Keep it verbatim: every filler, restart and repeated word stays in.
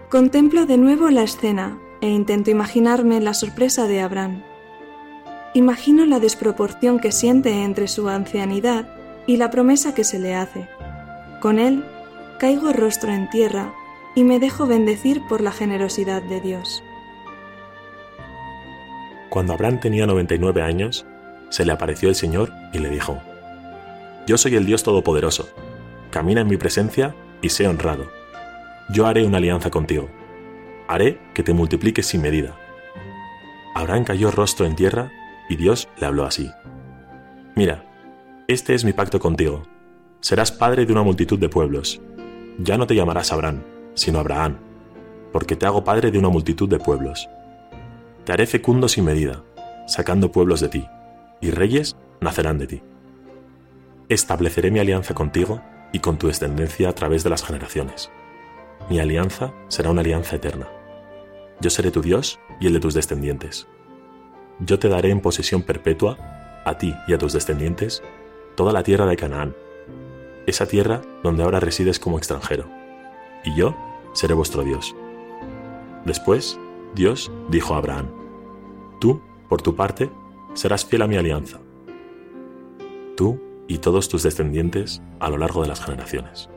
Contemplo de nuevo la escena e intento imaginarme la sorpresa de Abraham. Imagino la desproporción que siente entre su ancianidad y la promesa que se le hace. Con él, caigo rostro en tierra y me dejo bendecir por la generosidad de Dios. Cuando Abraham tenía noventa y nueve años, se le apareció el Señor y le dijo: Yo soy el Dios Todopoderoso, camina en mi presencia y sé honrado. Yo haré una alianza contigo, haré que te multipliques sin medida. Abraham cayó rostro en tierra y Dios le habló así: Mira, este es mi pacto contigo, serás padre de una multitud de pueblos. Ya no te llamarás Abraham, sino Abraham, porque te hago padre de una multitud de pueblos. Te haré fecundo sin medida, sacando pueblos de ti, y reyes nacerán de ti. Estableceré mi alianza contigo y con tu descendencia a través de las generaciones. Mi alianza será una alianza eterna. Yo seré tu Dios y el de tus descendientes. Yo te daré en posesión perpetua, a ti y a tus descendientes, toda la tierra de Canaán, esa tierra donde ahora resides como extranjero, y yo seré vuestro Dios. Después, Dios dijo a Abraham: Tú, por tu parte, serás fiel a mi alianza, tú y todos tus descendientes a lo largo de las generaciones.